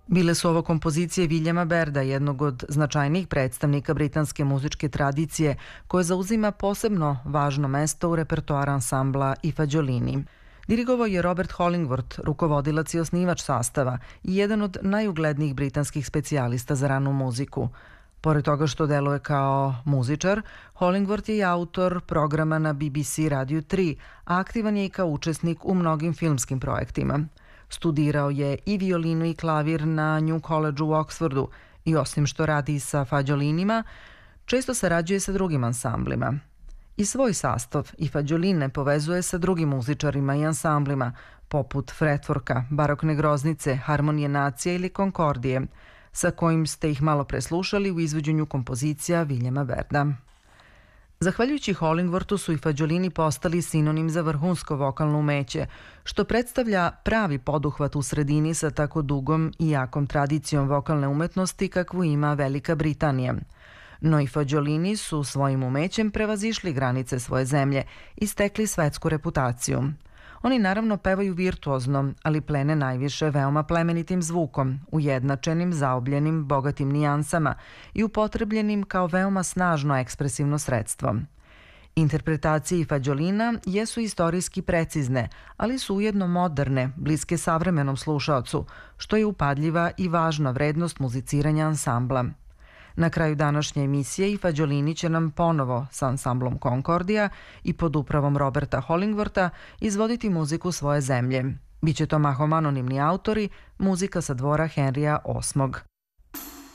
Bile su ovo kompozicije Williama Byrda, jednog od značajnijih predstavnika britanske muzičke tradicije, koje zauzima posebno važno mesto u repertoaru ansambla I Fagiolini. Dirigovao je Robert Hollingworth, rukovodilac i osnivač sastava i jedan od najuglednijih britanskih specijalista za ranu muziku. Pored toga što deluje kao muzičar, Hollingworth je i autor programa na BBC Radio 3, a aktivan je i kao učesnik u mnogim filmskim projektima. Studirao je i violinu i klavir na New College u Oxfordu i osim što radi sa Fagiolinima, često sarađuje sa drugim ansamblima. I svoj sastav I Fagioline povezuje sa drugim muzičarima i ansamblima, poput Fretworka, Barokne groznice, Harmonije nacija ili Konkordije, sa kojim ste ih malo preslušali u izvođenju kompozicija Williama Byrda. Zahvaljujući Hollingworthu su I Fagiolini postali sinonim za vrhunsko vokalno umeće, što predstavlja pravi poduhvat u sredini sa tako dugom i jakom tradicijom vokalne umetnosti kakvu ima Velika Britanija. No I Fagiolini su svojim umećem prevazišli granice svoje zemlje i stekli svetsku reputaciju. Oni naravno pevaju virtuozno, ali plene najviše veoma plemenitim zvukom, ujednačenim, zaobljenim, bogatim nijansama i upotrebljenim kao veoma snažno ekspresivno sredstvo. Interpretacije I Fagiolina jesu istorijski precizne, ali su ujedno moderne, bliske savremenom slušaocu, što je upadljiva i važna vrednost muziciranja ansambla. Na kraju današnje emisije I Fagiolini će nam ponovo sa ansamblom Konkordija i pod upravom Roberta Hollingwortha izvoditi muziku svoje zemlje. Biće to mahom anonimni autori, muzika sa dvora Henrija VIII.